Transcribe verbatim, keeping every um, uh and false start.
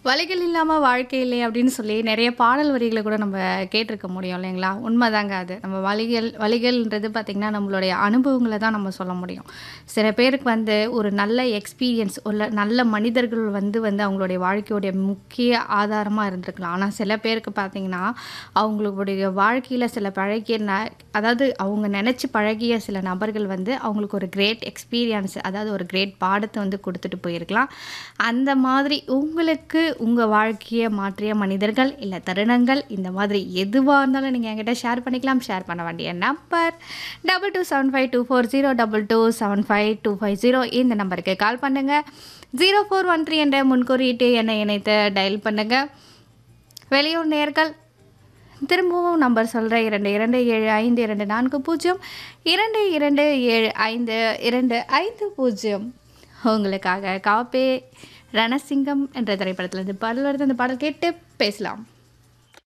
வலிகள் இல்லாம வாழ்க்கை இல்லை அப்படின்னு சொல்லி நெறைய பாடல் வரிகள கூட நம்ம கேட்டிருக்க முடியும் இல்லைங்களா? உண்மதாங்க அது. நம்ம வலிகள் வலிகள்ன்றது பார்த்தீங்கன்னா, நம்மளுடைய அனுபவங்கள தான் நம்ம சொல்ல முடியும். சில பேருக்கு வந்து ஒரு நல்ல எக்ஸ்பீரியன்ஸ் உள்ள நல்ல மனிதர்கள் வந்து வந்து அவங்களுடைய வாழ்க்கையுடைய முக்கிய ஆதாரமா இருந்திருக்கலாம். ஆனா சில பேருக்கு பார்த்தீங்கன்னா, அவங்களுடைய வாழ்க்கையில சில பழகிய ந அதாவது அவங்க நெனச்சு பழகிய சில நபர்கள் வந்து அவங்களுக்கு ஒரு கிரேட் எக்ஸ்பீரியன்ஸ் அதாவது ஒரு கிரேட் பாடத்த வந்து குடுத்துட்டு போயிருக்கலாம். அந்த மாதிரி உங்களுக்கு உங்க வாழ்க்கைய மாற்றிய மனிதர்கள், இல்ல தருணங்கள், இந்த மாதிரி எதுவா இருந்தாலும் நீங்க என்கிட்ட ஷேர் பண்ணிக்கலாம். ஷேர் பண்ண வேண்டிய number double two seven five two four zero double two seven five two five zero இந்த நம்பருக்கு கால் பண்ணுங்க. ஜீரோ ஃபோர் ஒன் த்ரீ என்ற முன்குறியீட்டு எண்ணை இணைத்து டயல் பண்ணுங்க. வெளியூர் நேயர்கள் திரும்பவும் நம்பர் சொல்றேன். இரண்டு இரண்டு ஏழு ஐந்து இரண்டு நான்கு பூஜ்ஜியம் இரண்டு இரண்டு ஏழு ஐந்து இரண்டு ஐந்து பூஜ்ஜியம் உங்களுக்காக காப்பே ரணசிங்கம் என்ற திரைப்படத்திலிருந்து பாடல் வருது. அந்த பாடல் கேட்டு பேசலாம்.